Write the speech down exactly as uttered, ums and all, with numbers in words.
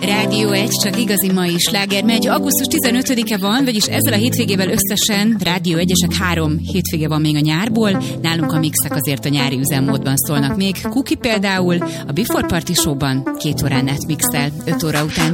Rádió egy, csak igazi mai sláger megy. augusztus tizenötödike van, vagyis ezzel a hétvégével összesen Rádió egyesek három hétvége van még a nyárból. Nálunk a mixek azért a nyári üzemmódban szólnak még. Kuki például a Before Party Show-ban két órán át mixel, öt óra után.